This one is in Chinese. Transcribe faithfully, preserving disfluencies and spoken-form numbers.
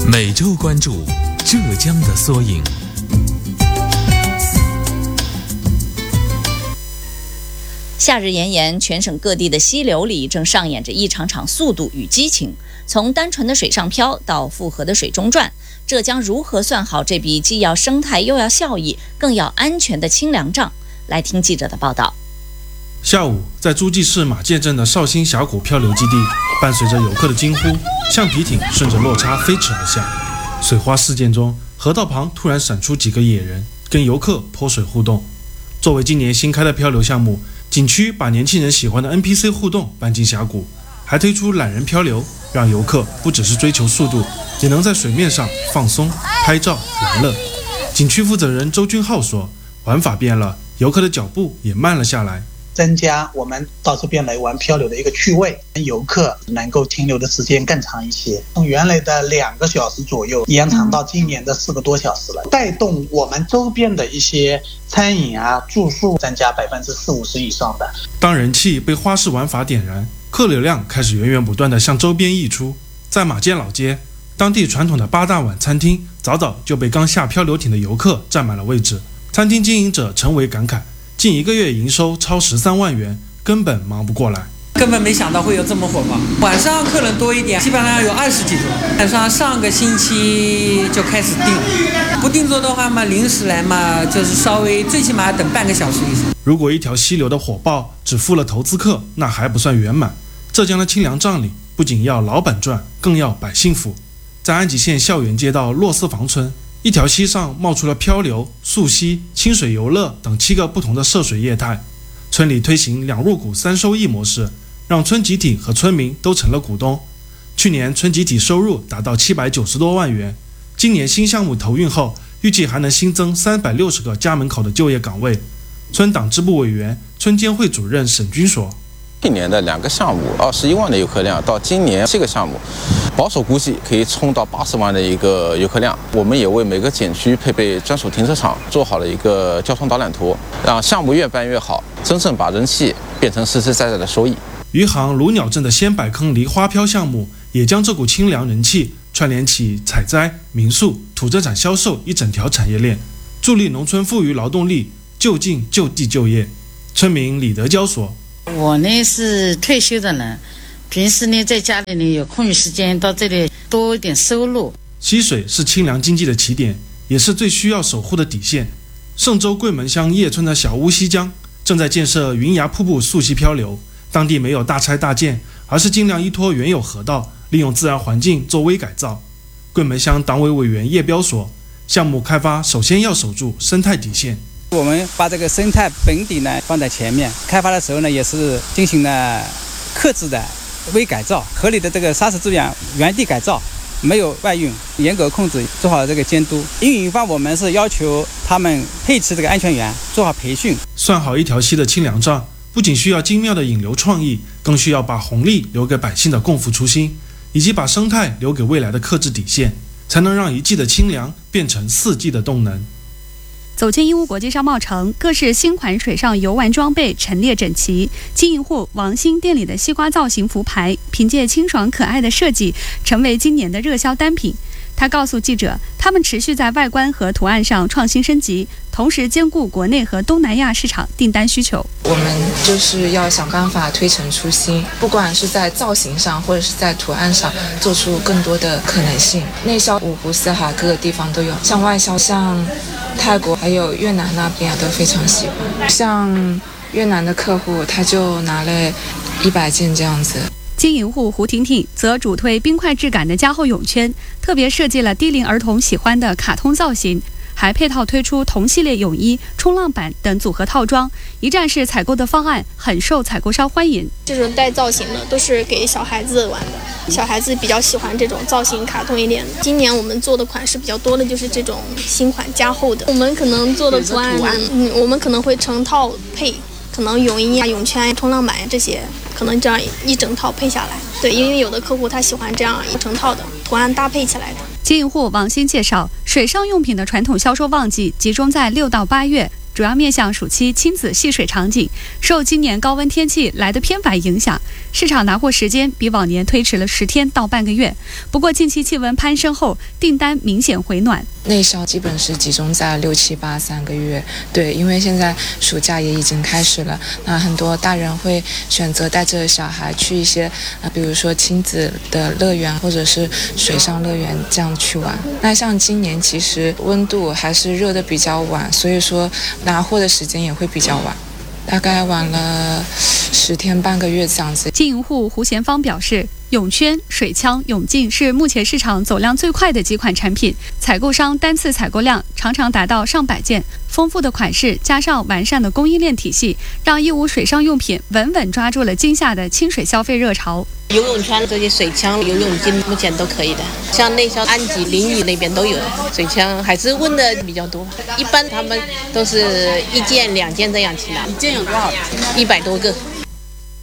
每周关注浙江的缩影。 夏日炎炎，全省各地的溪流里正上演着一场场速度与激情。从单纯的水上漂到复合的水中转，浙江如何算好这笔既要生态又要效益更要安全的清凉账？来听记者的报道。 下午，在诸暨市马界镇的绍兴峡谷漂流基地，伴随着游客的惊呼，橡皮艇顺着落差飞驰而下。水花事件中，河道旁突然闪出几个野人，跟游客泼水互动。作为今年新开的漂流项目，景区把年轻人喜欢的 N P C 互动搬进峡谷，还推出懒人漂流，让游客不只是追求速度，也能在水面上放松、拍照、玩乐。景区负责人周君浩说，玩法变了，游客的脚步也慢了下来， 增加我们到这边来玩漂流的一个趣味，游客能够停留的时间更长一些，从原来的两个小时左右延长到今年的四个多小时了，带动我们周边的一些餐饮啊、住宿增加百分之四五十以上的。 当人气被花式玩法点燃，客流量开始源源不断地向周边溢出。在马街老街，当地传统的八大碗餐厅早早就被刚下漂流艇的游客占满了位置。餐厅经营者陈维感慨，近一个月营收超十三万元，根本忙不过来。 根本没想到会有这么火爆，晚上客人多一点，基本上有二十几桌。晚上上个星期就开始订，不订座的话嘛，临时来嘛，就是稍微最起码等半个小时以上。 如果一条溪流的火爆只付了投资客，那还不算圆满。浙江的清凉账里，不仅要老板赚，更要百姓富。在安吉县校园街道洛斯房村，一条溪上冒出了漂流、溯溪、清水游乐等七个不同的涉水业态。村里推行两入股三收益模式，让村集体和村民都成了股东。去年村集体收入达到七百九十多万元，今年新项目投运后，预计还能新增三百六十个家门口的就业岗位。村党支部委员、村监会主任沈军说， 去年的两个项目二十一万的游客量，到今年七个项目保守估计可以冲到八十万的一个游客量。我们也为每个景区配备专属停车场，做好了一个交通导览图，让项目越办越好，真正把人气变成实实在在的收益。 余杭卢鸟镇的仙百坑梨花漂项目也将这股清凉人气串联起采摘、民宿、土特产销售一整条产业链，助力农村富余劳动力就近就地就业。村民李德娇说， 我呢是退休的人，平时呢在家里呢有空余时间到这里多一点收入。 溪水是清凉经济的起点，也是最需要守护的底线。嵊州桂门乡叶村的小乌溪江正在建设云崖瀑布溯溪漂流，当地没有大拆大建，而是尽量依托原有河道，利用自然环境做微改造。桂门乡党委委员叶彪说，项目开发首先要守住生态底线。 我们把这个生态本底呢放在前面，开发的时候呢也是进行了克制的微改造，合理的这个砂石资源原地改造，没有外运，严格控制，做好这个监督。运营方我们是要求他们配置这个安全员，做好培训。 算好一条溪的清凉账，不仅需要精妙的引流创意，更需要把红利留给百姓的共富初心，以及把生态留给未来的克制底线，才能让一季的清凉变成四季的动能。 走进义乌国际商贸城，各式新款水上游玩装备陈列整齐。经营户王鑫店里的西瓜造型浮牌，凭借清爽可爱的设计，成为今年的热销单品。他告诉记者，他们持续在外观和图案上创新升级，同时兼顾国内和东南亚市场订单需求。 我们就是要想办法推陈出新，不管是在造型上或者是在图案上，做出更多的可能性。内销五湖四海各个地方都有，像外销像泰国还有越南那边都非常喜欢。像越南的客户他就拿了一百件这样子。 经营户胡婷婷则主推冰块质感的加厚泳圈，特别设计了低龄儿童喜欢的卡通造型，还配套推出同系列泳衣、冲浪板等组合套装，一站式采购的方案很受采购商欢迎。 这种带造型的都是给小孩子玩的，小孩子比较喜欢这种造型卡通一点的。今年我们做的款式比较多的就是这种新款加厚的，我们可能做的图案，嗯，我们可能会成套配。可能泳衣啊、泳圈、冲浪板这些，可能这样一整套配下来。对，因为有的客户他喜欢这样一整套的图案搭配起来的。 经营户王鑫介绍，水上用品的传统销售旺季集中在六到八月， 主要面向暑期亲子戏水场景。受今年高温天气来得偏晚影响，市场拿货时间比往年推迟了十天到半个月。不过近期气温攀升后，订单明显回暖。 内销基本是集中在六七八三个月，对，因为现在暑假也已经开始了，那很多大人会选择带着小孩去一些，呃，比如说亲子的乐园或者是水上乐园这样去玩。那像今年其实温度还是热的比较晚，所以说拿货的时间也会比较晚，大概晚了十天半个月这样子。 经营户胡贤芳表示，泳圈、水枪、泳镜是目前市场走量最快的几款产品，采购商单次采购量常常达到上百件。丰富的款式加上完善的供应链体系，让义乌水上用品稳稳抓住了今夏的清水消费热潮。 游泳圈、这些水枪、游泳镜目前都可以的，像内销安吉、临沂那边都有。水枪还是问的比较多，一般他们都是一件、两件这样起拿。 一件有多少？ 一百多个。